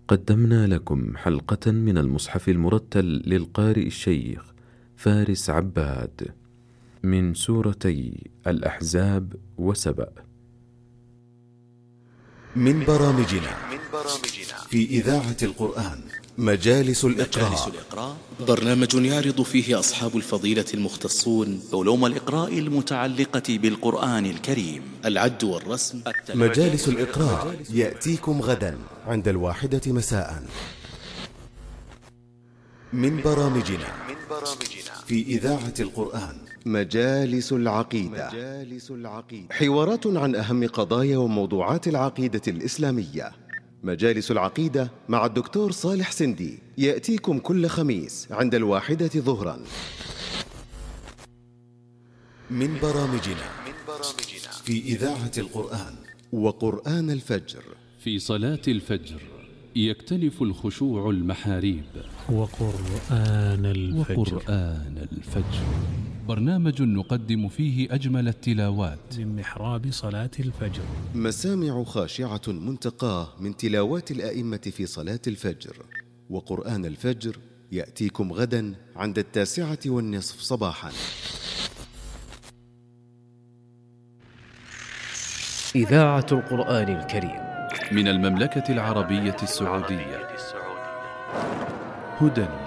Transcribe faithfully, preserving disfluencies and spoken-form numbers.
قدمنا لكم حلقة من المصحف المرتل للقارئ الشيخ فارس عباد من سورتي الأحزاب وسبأ. من برامجنا في إذاعة القرآن مجالس الإقراء، برنامج يعرض فيه أصحاب الفضيلة المختصون علوم الإقراء المتعلقة بالقرآن الكريم، العد والرسم. مجالس الإقراء يأتيكم غدا عند الواحدة مساء. من برامجنا في إذاعة القرآن مجالس العقيدة، حوارات عن أهم قضايا وموضوعات العقيدة الإسلامية. مجالس العقيدة مع الدكتور صالح سندي يأتيكم كل خميس عند الواحدة ظهرا. من برامجنا في إذاعة القرآن وقرآن الفجر. في صلاة الفجر يكتنف الخشوع المحاريب. وقرآن الفجر, وقرآن الفجر برنامج نقدم فيه أجمل التلاوات من محراب صلاة الفجر. مسامع خاشعة منتقاه من تلاوات الآئمة في صلاة الفجر. وقرآن الفجر يأتيكم غدا عند التاسعة والنصف صباحا. إذاعة القرآن الكريم من المملكة العربية السعودية، هدى